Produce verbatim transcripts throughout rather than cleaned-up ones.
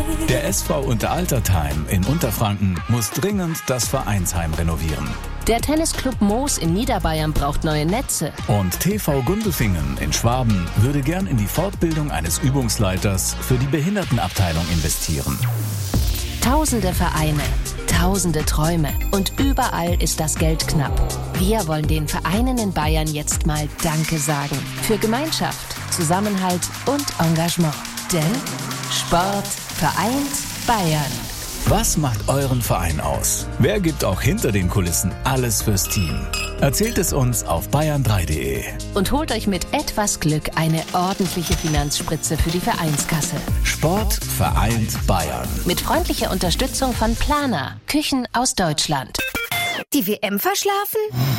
Der S V Unteraltertheim in Unterfranken muss dringend das Vereinsheim renovieren. Der Tennisclub Moos in Niederbayern braucht neue Netze. Und T V Gundelfingen in Schwaben würde gern in die Fortbildung eines Übungsleiters für die Behindertenabteilung investieren. Tausende Vereine, tausende Träume und überall ist das Geld knapp. Wir wollen den Vereinen in Bayern jetzt mal Danke sagen. Für Gemeinschaft, Zusammenhalt und Engagement. Denn Sport vereint Bayern. Was macht euren Verein aus? Wer gibt auch hinter den Kulissen alles fürs Team? Erzählt es uns auf bayern drei punkt de. Und holt euch mit etwas Glück eine ordentliche Finanzspritze für die Vereinskasse. Sport vereint Bayern. Mit freundlicher Unterstützung von Plana, Küchen aus Deutschland. Die W M verschlafen?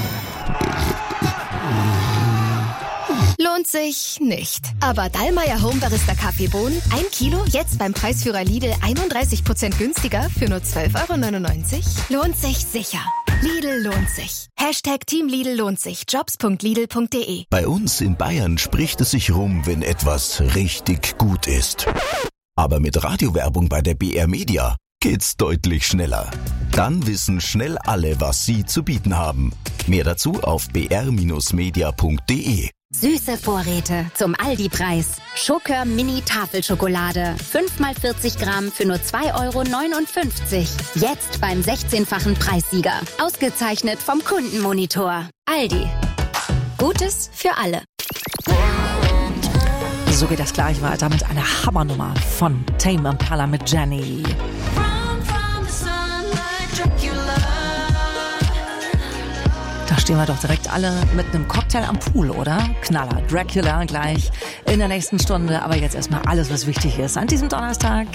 Lohnt sich nicht. Aber Dallmayr Home Barista Kaffeebohnen, ein Kilo, jetzt beim Preisführer Lidl einunddreißig Prozent günstiger für nur zwölf Euro neunundneunzig. Lohnt sich sicher. Lidl lohnt sich. Hashtag Team Lidl lohnt sich. Jobs punkt lidl punkt de. Bei uns in Bayern spricht es sich rum, wenn etwas richtig gut ist. Aber mit Radiowerbung bei der B R Media geht's deutlich schneller. Dann wissen schnell alle, was sie zu bieten haben. Mehr dazu auf b r media punkt de. Süße Vorräte zum Aldi-Preis. Schokör Mini Tafelschokolade. fünf mal vierzig Gramm für nur zwei Euro neunundfünfzig. Jetzt beim sechzehnfachen Preissieger. Ausgezeichnet vom Kundenmonitor. Aldi. Gutes für alle. So geht das gleich weiter mit einer Hammernummer von Tame Impala mit Jenny. Da stehen wir doch direkt alle mit einem Cocktail am Pool, oder? Knaller, Dracula gleich in der nächsten Stunde. Aber jetzt erstmal alles, was wichtig ist an diesem Donnerstag.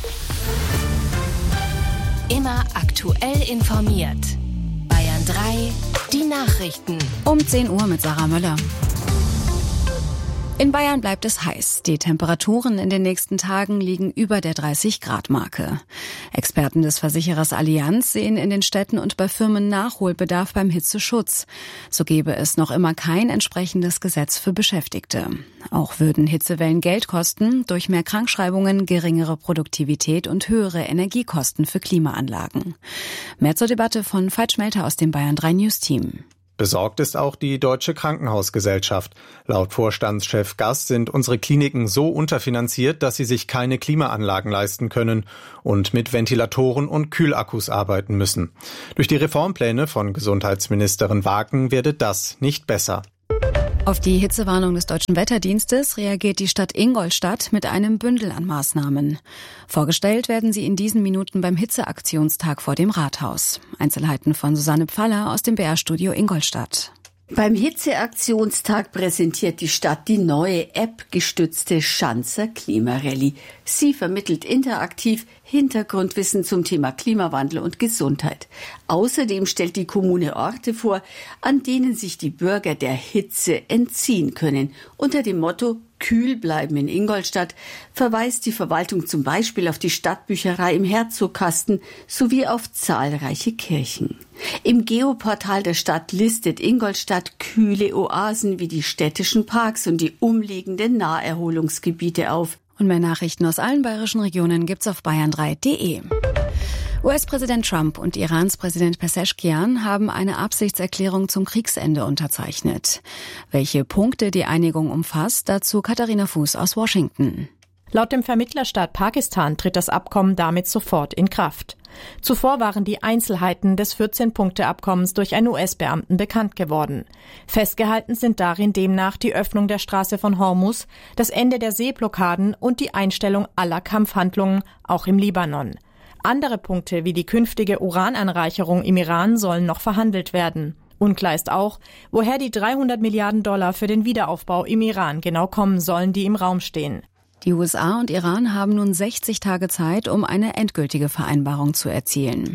Immer aktuell informiert. Bayern drei, die Nachrichten. Um zehn Uhr mit Sarah Möller. In Bayern bleibt es heiß. Die Temperaturen in den nächsten Tagen liegen über der dreißig Grad Marke. Experten des Versicherers Allianz sehen in den Städten und bei Firmen Nachholbedarf beim Hitzeschutz. So gäbe es noch immer kein entsprechendes Gesetz für Beschäftigte. Auch würden Hitzewellen Geld kosten, durch mehr Krankschreibungen, geringere Produktivität und höhere Energiekosten für Klimaanlagen. Mehr zur Debatte von Veit Schmelter aus dem Bayern drei News Team. Besorgt ist auch die Deutsche Krankenhausgesellschaft. Laut Vorstandschef Gass sind unsere Kliniken so unterfinanziert, dass sie sich keine Klimaanlagen leisten können und mit Ventilatoren und Kühlakkus arbeiten müssen. Durch die Reformpläne von Gesundheitsministerin Wagen werde das nicht besser. Auf die Hitzewarnung des Deutschen Wetterdienstes reagiert die Stadt Ingolstadt mit einem Bündel an Maßnahmen. Vorgestellt werden sie in diesen Minuten beim Hitzeaktionstag vor dem Rathaus. Einzelheiten von Susanne Pfaller aus dem B R-Studio Ingolstadt. Beim Hitzeaktionstag präsentiert die Stadt die neue App-gestützte Schanzer Klimarallye. Sie vermittelt interaktiv Hintergrundwissen zum Thema Klimawandel und Gesundheit. Außerdem stellt die Kommune Orte vor, an denen sich die Bürger der Hitze entziehen können. Unter dem Motto Kühl bleiben in Ingolstadt verweist die Verwaltung zum Beispiel auf die Stadtbücherei im Herzogkasten sowie auf zahlreiche Kirchen. Im Geoportal der Stadt listet Ingolstadt kühle Oasen wie die städtischen Parks und die umliegenden Naherholungsgebiete auf. Und mehr Nachrichten aus allen bayerischen Regionen gibt's auf bayern drei punkt de. U S-Präsident Trump und Irans Präsident Pezeshkian haben eine Absichtserklärung zum Kriegsende unterzeichnet. Welche Punkte die Einigung umfasst, dazu Katharina Fuß aus Washington. Laut dem Vermittlerstaat Pakistan tritt das Abkommen damit sofort in Kraft. Zuvor waren die Einzelheiten des vierzehn-Punkte-Abkommens durch einen U S-Beamten bekannt geworden. Festgehalten sind darin demnach die Öffnung der Straße von Hormuz, das Ende der Seeblockaden und die Einstellung aller Kampfhandlungen, auch im Libanon. Andere Punkte wie die künftige Urananreicherung im Iran sollen noch verhandelt werden. Unklar ist auch, woher die dreihundert Milliarden Dollar für den Wiederaufbau im Iran genau kommen sollen, die im Raum stehen. Die U S A und Iran haben nun sechzig Tage Zeit, um eine endgültige Vereinbarung zu erzielen.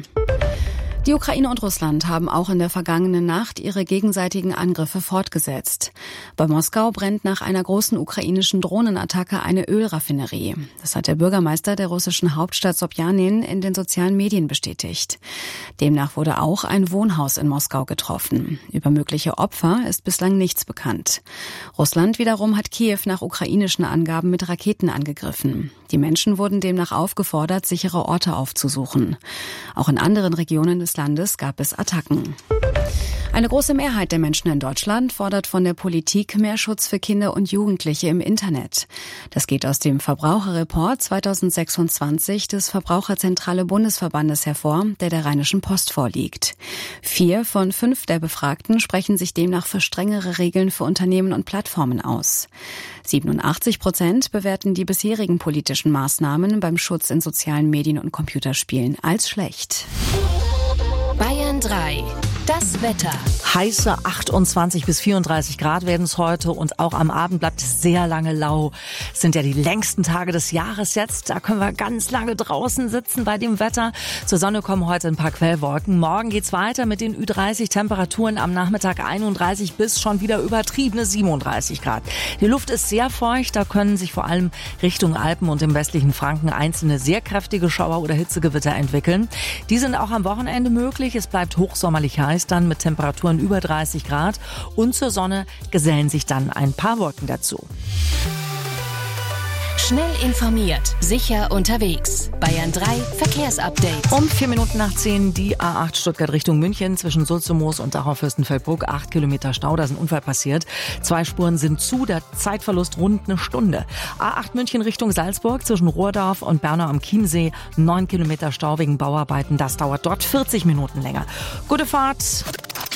Die Ukraine und Russland haben auch in der vergangenen Nacht ihre gegenseitigen Angriffe fortgesetzt. Bei Moskau brennt nach einer großen ukrainischen Drohnenattacke eine Ölraffinerie. Das hat der Bürgermeister der russischen Hauptstadt Sobjanin in den sozialen Medien bestätigt. Demnach wurde auch ein Wohnhaus in Moskau getroffen. Über mögliche Opfer ist bislang nichts bekannt. Russland wiederum hat Kiew nach ukrainischen Angaben mit Raketen angegriffen. Die Menschen wurden demnach aufgefordert, sichere Orte aufzusuchen. Auch in anderen Regionen des Landes gab es Attacken. Eine große Mehrheit der Menschen in Deutschland fordert von der Politik mehr Schutz für Kinder und Jugendliche im Internet. Das geht aus dem Verbraucherreport zweitausendsechsundzwanzig des Verbraucherzentrale Bundesverbandes hervor, der der Rheinischen Post vorliegt. Vier von fünf der Befragten sprechen sich demnach für strengere Regeln für Unternehmen und Plattformen aus. siebenundachtzig Prozent bewerten die bisherigen politischen Maßnahmen beim Schutz in sozialen Medien und Computerspielen als schlecht. Bayern drei. Das Wetter. Heiße achtundzwanzig bis vierunddreißig Grad werden es heute und auch am Abend bleibt es sehr lange lau. Es sind ja die längsten Tage des Jahres jetzt. Da können wir ganz lange draußen sitzen bei dem Wetter. Zur Sonne kommen heute ein paar Quellwolken. Morgen geht's weiter mit den Ü dreißig Temperaturen. Am Nachmittag einunddreißig bis schon wieder übertriebene siebenunddreißig Grad. Die Luft ist sehr feucht. Da können sich vor allem Richtung Alpen und im westlichen Franken einzelne sehr kräftige Schauer oder Hitzegewitter entwickeln. Die sind auch am Wochenende möglich. Es bleibt hochsommerlich heiß. Dann mit Temperaturen über dreißig Grad und zur Sonne gesellen sich dann ein paar Wolken dazu. Schnell informiert, sicher unterwegs. Bayern drei Verkehrsupdate. Um vier Minuten nach zehn die A acht Stuttgart Richtung München zwischen Sulzemoos und Dachau-Fürstenfeldbruck. Acht Kilometer Stau, da ist ein Unfall passiert. Zwei Spuren sind zu, der Zeitverlust rund eine Stunde. A acht München Richtung Salzburg zwischen Rohrdorf und Bernau am Chiemsee. Neun Kilometer Stau wegen Bauarbeiten, das dauert dort vierzig Minuten länger. Gute Fahrt.